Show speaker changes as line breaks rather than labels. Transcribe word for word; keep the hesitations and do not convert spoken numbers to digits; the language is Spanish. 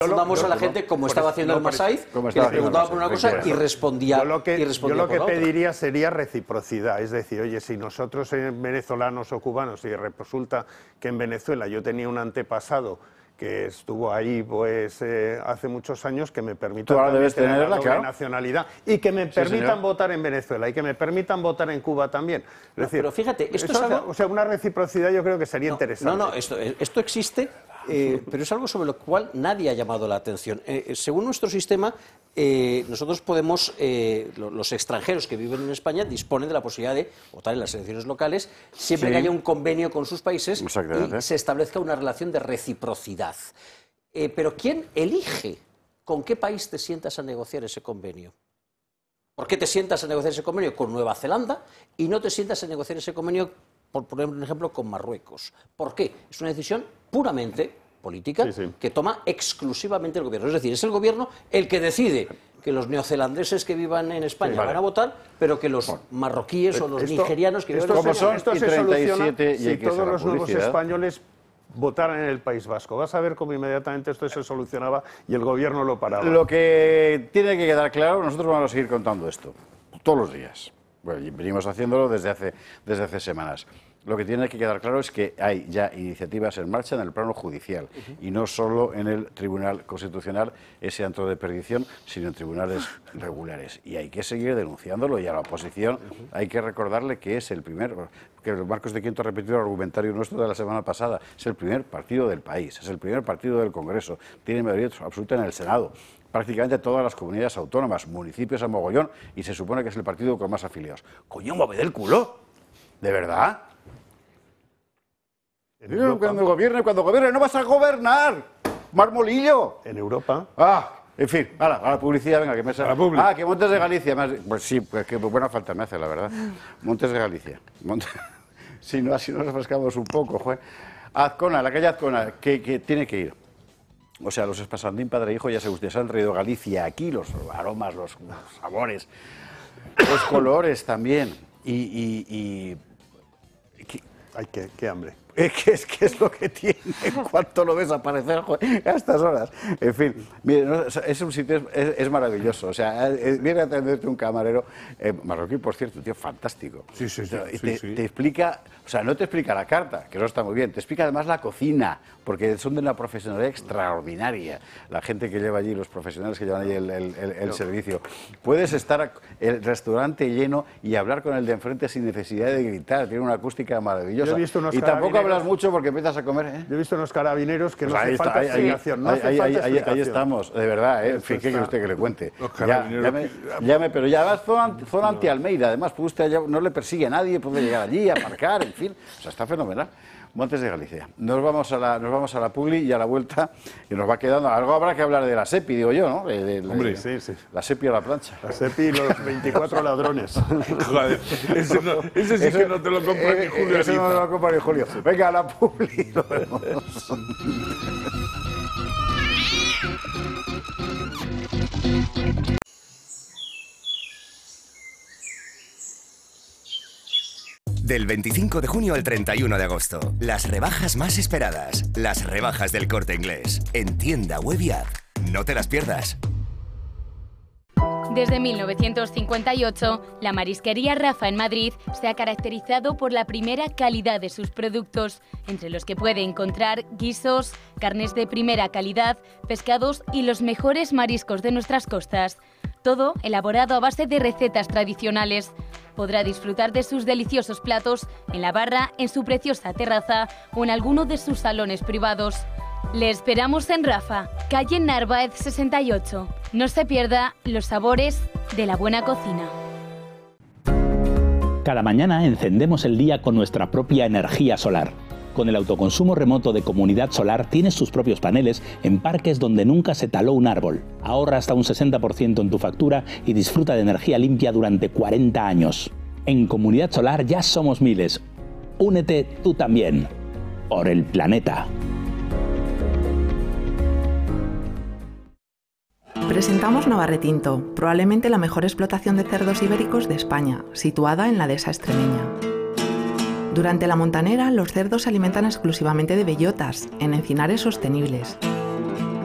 Vamos a la gente como estaba haciendo el Masaiz, que le preguntaba por una cosa y respondía.
Yo lo que,
y respondía
yo lo que
por
pediría sería reciprocidad, es decir, oye, si nosotros eh, venezolanos o cubanos, y resulta que en Venezuela yo tenía un antepasado que estuvo ahí pues eh, hace muchos años, que me permitan
tener
tener la
claro.
nacionalidad y que me permitan
señor.
votar en Venezuela y que me permitan votar en Cuba también. Es
No,
decir,
pero fíjate, esto
eso,
es algo...
o sea, una reciprocidad yo creo que sería
no,
interesante.
No, no, esto, esto existe, eh, pero es algo sobre lo cual nadie ha llamado la atención. Eh, según nuestro sistema, eh, nosotros podemos, eh, los extranjeros que viven en España disponen de la posibilidad de votar en las elecciones locales siempre
Sí.
que haya un convenio con sus países
Exactamente.
y se establezca una relación de reciprocidad. Eh, pero ¿quién elige con qué país te sientas a negociar ese convenio? ¿Por qué te sientas a negociar ese convenio con Nueva Zelanda y no te sientas a negociar ese convenio, por poner un ejemplo, con Marruecos? ¿Por qué? Es una decisión puramente política
Sí, sí.
que toma exclusivamente el gobierno. Es decir, es el gobierno el que decide que los neozelandeses que vivan en España
Sí, vale.
van a votar, pero que los marroquíes o los
Esto-
nigerianos que vivan
esto
en
como
se-
son,
esto
y
se
treinta y
soluciona
siete, y
si
hay que hacer
todos
la
los nuevos
publicidad.
españoles votaran en el País Vasco. Vas a ver cómo inmediatamente esto se solucionaba y el gobierno lo paraba.
Lo que tiene que quedar claro, nosotros vamos a seguir contando esto todos los días. Bueno, y venimos haciéndolo desde hace, desde hace semanas. Lo que tiene que quedar claro es que hay ya iniciativas en marcha en el plano judicial uh-huh. y no solo en el Tribunal Constitucional, ese antro de perdición, sino en tribunales regulares. Y hay que seguir denunciándolo, y a la oposición uh-huh. hay que recordarle que es el primer, que Marcos de Quinto ha repetido el argumentario nuestro de la semana pasada, es el primer partido del país, es el primer partido del Congreso, tiene mayoría absoluta en el Senado. Prácticamente todas las comunidades autónomas, municipios a mogollón, y se supone que es el partido con más afiliados. ¡Coño, mueve del culo! ¿De verdad?
En Europa.
Cuando gobierne, cuando gobierne, no vas a gobernar, marmolillo.
En Europa.
Ah, en fin, a la, a la publicidad, venga, que me sale.
publi.
Ah, que Montes de Galicia. Me has... Pues sí, pues que buena falta me hace, la verdad. Montes de Galicia. Montes... si no, así nos refrescamos un poco, joder. Azcona, la calle Azcona, que, que tiene que ir. O sea, los espasandín padre e hijo, ya se ustedes han traído Galicia aquí, los aromas, los, los sabores, los colores también. Y. y, y... ¿Qué?
Ay, qué, qué hambre.
Es que, es que es lo que tiene en cuanto lo ves aparecer, joder, a estas horas. En fin, mire, no, es un sitio, es, es maravilloso. O sea, es, viene a atenderte un camarero eh, marroquí, por cierto, un tío fantástico.
Sí, sí, sí.
Y
sí,
te,
sí.
te explica, o sea, no te explica la carta, que no está muy bien, te explica además la cocina, porque son de una profesionalidad extraordinaria. La gente que lleva allí, los profesionales que llevan allí el, el, el, el no. servicio. Puedes estar el restaurante lleno y hablar con el de enfrente sin necesidad de gritar, tiene una acústica maravillosa.
Yo he visto unos
y tampoco
carabineros...
hablas mucho porque empiezas a comer, ¿eh?
Yo he visto unos carabineros que
Pues
no hace
está,
falta
ahí,
explicación. No
ahí,
hace
ahí,
falta
ahí,
explicación.
ahí estamos, de verdad, ¿eh? En fin, ¿qué quiere usted que le cuente?
Los
Ya,
carabineros...
llame, llame, pero ya vas zona, zona anti-Almeida, además, pues usted allá, no le persigue a nadie, puede llegar allí, aparcar, en fin, o sea, está fenomenal. Montes de Galicia. Nos vamos a la, nos vamos a la publi y a la vuelta, y nos va quedando, algo habrá que hablar de la SEPI, digo yo, ¿no? De, de, de,
Hombre,
de,
sí, sí.
La SEPI a la plancha.
La SEPI y los veinticuatro ladrones.
Joder, ese, no, ese sí
Eso,
que no te lo compra
eh,
ni Julio.
Eso no me lo compra ni Julio. Venga, a la publi. Nos vemos.
Del veinticinco de junio al treinta y uno de agosto, las rebajas más esperadas, las rebajas del Corte Inglés, en tienda web y app. No te las pierdas.
Desde mil novecientos cincuenta y ocho, la marisquería Rafa en Madrid se ha caracterizado por la primera calidad de sus productos, entre los que puede encontrar guisos, carnes de primera calidad, pescados y los mejores mariscos de nuestras costas. Todo elaborado a base de recetas tradicionales. Podrá disfrutar de sus deliciosos platos en la barra, en su preciosa terraza o en alguno de sus salones privados. Le esperamos en Rafa, calle Narváez sesenta y ocho. No se pierda los sabores de la buena cocina.
Cada mañana encendemos el día con nuestra propia energía solar. Con el autoconsumo remoto de Comunidad Solar tienes tus propios paneles en parques donde nunca se taló un árbol. Ahorra hasta un sesenta por ciento en tu factura y disfruta de energía limpia durante cuarenta años. En Comunidad Solar ya somos miles. Únete tú también. Por el planeta.
Presentamos Navarretinto, probablemente la mejor explotación de cerdos ibéricos de España, situada en la dehesa extremeña. Durante la montanera, los cerdos se alimentan exclusivamente de bellotas, en encinares sostenibles.